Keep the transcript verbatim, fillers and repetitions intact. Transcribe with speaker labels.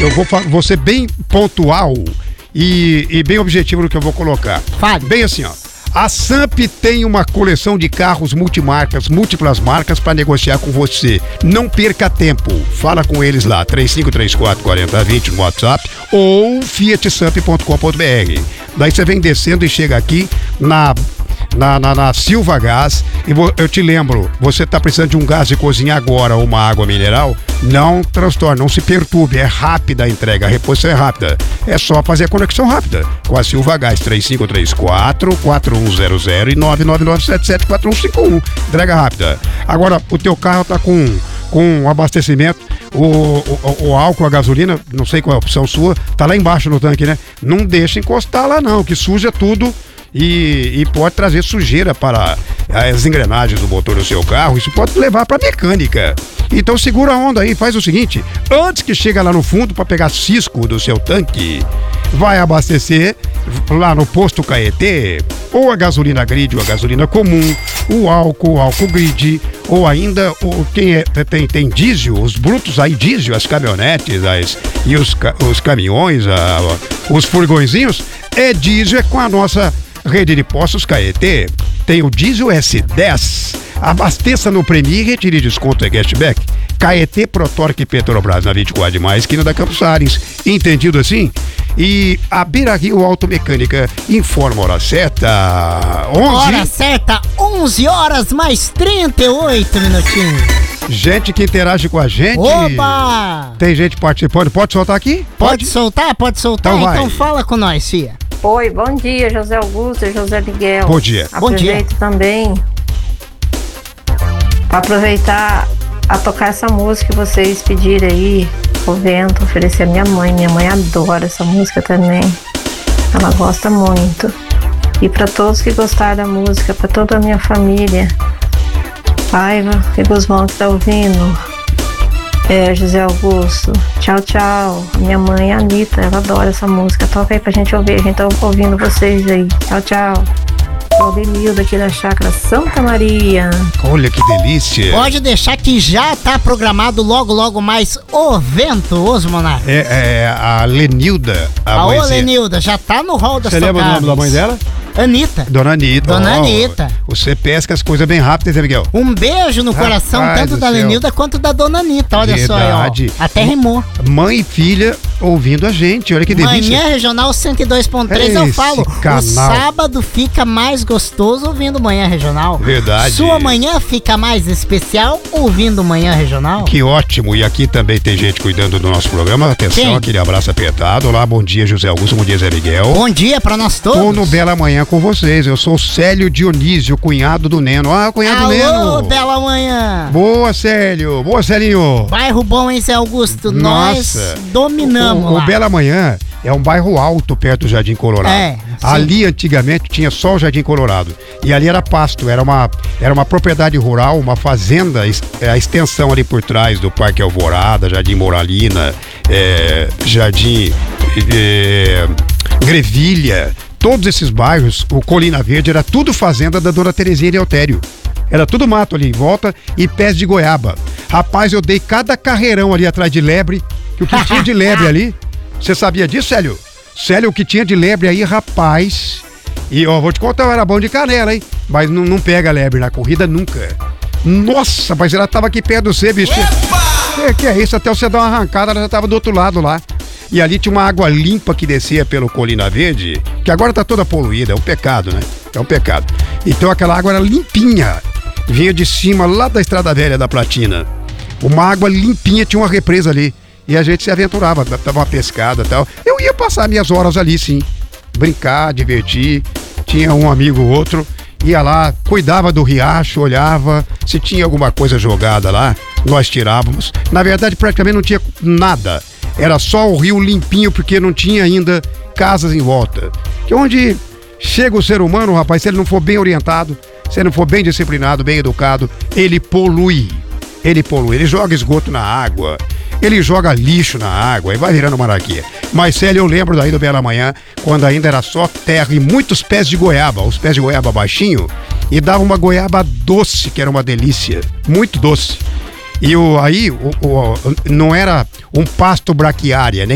Speaker 1: eu vou, vou ser bem pontual e, e bem objetivo no que eu vou colocar.
Speaker 2: Fale.
Speaker 1: Bem assim, ó. A Samp tem uma coleção de carros multimarcas, múltiplas marcas para negociar com você. Não perca tempo. Fala com eles lá, três cinco três quatro, quatro zero dois zero no WhatsApp ou fiat samp ponto com ponto br. Daí você vem descendo e chega aqui na... Na, na, na Silva Gás, e vou, eu te lembro, você está precisando de um gás de cozinha agora ou uma água mineral, não transtorne, não se perturbe, é rápida a entrega, a reposição é rápida, é só fazer a conexão rápida com a Silva Gás, três cinco três quatro, quatro um zero zero e nove nove nove sete sete quatro um cinco um, entrega rápida. Agora, o teu carro está com, com abastecimento, o, o, o álcool, a gasolina, não sei qual é a opção sua, tá lá embaixo no tanque, né? Não deixa encostar lá não, que suja tudo. E, e pode trazer sujeira para as engrenagens do motor do seu carro. Isso pode levar para mecânica. Então segura a onda aí, faz o seguinte: antes que chega lá no fundo para pegar cisco do seu tanque, vai abastecer lá no posto Caetê, ou a gasolina grid ou a gasolina comum, o álcool, o álcool grid, ou ainda o, quem é, tem, tem diesel, os brutos aí diesel, as caminhonetes as, e os, os caminhões, a, os furgõezinhos, é diesel, é com a nossa rede de postos Caetê. Tem o diesel S dez. Abasteça no Premier e retire desconto e cashback. Caetê, Protorque e Petrobras na vinte e quatro de maio, esquina da Campos Salles. Entendido assim? E a Beira Rio Automecânica informa a hora certa. onze.
Speaker 2: Hora certa, onze horas mais trinta e oito minutinhos.
Speaker 1: Gente que interage com a gente.
Speaker 2: Opa!
Speaker 1: Tem gente participando. Pode soltar aqui?
Speaker 2: Pode,
Speaker 1: Pode
Speaker 2: soltar? Pode soltar?
Speaker 1: Então,
Speaker 2: então
Speaker 1: vai.
Speaker 2: fala com nós, Fia.
Speaker 3: Oi, bom dia, José Augusto e José Miguel.
Speaker 1: Bom dia.
Speaker 2: Bom dia.
Speaker 3: Aproveito também para aproveitar a tocar essa música que vocês pediram aí, O Vento, oferecer a minha mãe. Minha mãe adora essa música também. Ela gosta muito. E para todos que gostaram da música, para toda a minha família, Paiva e Guzmão que tá ouvindo, é, José Augusto, tchau, tchau. A minha mãe, a Anitta, ela adora essa música. Toca aí pra gente ouvir, a gente tá ouvindo vocês aí. Tchau, tchau. Claudemilda aqui da Chácara Santa Maria.
Speaker 1: Olha que delícia.
Speaker 2: Pode deixar que já tá programado logo, logo mais O Vento, Osmonar.
Speaker 1: É, é a Lenilda. A
Speaker 2: A ô
Speaker 1: mãezinha.
Speaker 2: Lenilda, já tá no hall das
Speaker 1: Você lembra o nome da mãe dela?
Speaker 2: Anitta.
Speaker 1: Dona Anitta.
Speaker 2: Dona
Speaker 1: ó,
Speaker 2: Anitta.
Speaker 1: Você pesca as coisas bem rápido, hein, Zé Miguel?
Speaker 2: Um beijo no coração,
Speaker 1: Rapaz
Speaker 2: tanto
Speaker 1: do
Speaker 2: da
Speaker 1: céu.
Speaker 2: Lenilda quanto da Dona Anitta. Olha
Speaker 1: Verdade.
Speaker 2: só, ó. Até rimou.
Speaker 1: Mãe e filha ouvindo a gente, olha que delícia.
Speaker 2: Manhã Regional cento e dois ponto três, eu
Speaker 1: Esse
Speaker 2: falo.
Speaker 1: canal.
Speaker 2: O sábado fica mais gostoso ouvindo Manhã Regional.
Speaker 1: Verdade.
Speaker 2: Sua manhã fica mais especial ouvindo Manhã Regional.
Speaker 1: Que ótimo, e aqui também tem gente cuidando do nosso programa. Atenção,
Speaker 2: Quem?
Speaker 1: aquele abraço apertado. Olá, bom dia, José Augusto, bom dia, Zé Miguel.
Speaker 2: Bom dia pra nós todos.
Speaker 1: Tô no Bela Manhã com vocês, eu sou o Célio Dionísio, cunhado do Neno. Ah, cunhado do
Speaker 2: Alô,
Speaker 1: Neno.
Speaker 2: Bela Manhã.
Speaker 1: Boa, Célio. Boa, Celinho.
Speaker 2: Bairro bom, hein, Zé Augusto?
Speaker 1: Nossa.
Speaker 2: Nós dominamos
Speaker 1: O, o
Speaker 2: lá.
Speaker 1: Bela Manhã é um bairro alto perto do Jardim Colorado.
Speaker 2: É, sim.
Speaker 1: Ali antigamente tinha só o Jardim Colorado. E ali era pasto, era uma, era uma propriedade rural, uma fazenda, es- é, a extensão ali por trás do Parque Alvorada, Jardim Moralina, é, Jardim é, Grevilha. Todos esses bairros, o Colina Verde, era tudo fazenda da Dona Terezinha de Altério. Era tudo mato ali em volta e pés de goiaba. Rapaz, eu dei cada carreirão ali atrás de lebre, que o que tinha de lebre ali, você sabia disso, Célio? Célio, o que tinha de lebre aí, rapaz. E ó, vou te contar, eu era bom de canela, hein? Mas não, não pega lebre na corrida nunca. Nossa, mas ela tava aqui perto do você, bicho. É, que é isso, até você dar uma arrancada, ela já tava do outro lado lá. E ali tinha uma água limpa que descia pelo Colina Verde, que agora tá toda poluída, é um pecado, né? É um pecado. Então aquela água era limpinha, vinha de cima lá da Estrada Velha da Platina. Uma água limpinha, tinha uma represa ali. E a gente se aventurava, dava uma pescada e tal. Eu ia passar minhas horas ali, sim. Brincar, divertir. Tinha um amigo ou outro, ia lá, cuidava do riacho, olhava. Se tinha alguma coisa jogada lá, nós tirávamos. Na verdade, praticamente não tinha nada. Era só o rio limpinho, porque não tinha ainda casas em volta. Que onde chega o ser humano, rapaz, se ele não for bem orientado, se ele não for bem disciplinado, bem educado, ele polui. Ele polui, ele joga esgoto na água, ele joga lixo na água e vai virando maraquia. Mas, Célio, eu lembro daí do Bela Manhã, quando ainda era só terra e muitos pés de goiaba, os pés de goiaba baixinho, e dava uma goiaba doce, que era uma delícia, muito doce. E o, aí o, o, não era um pasto braquiária, né?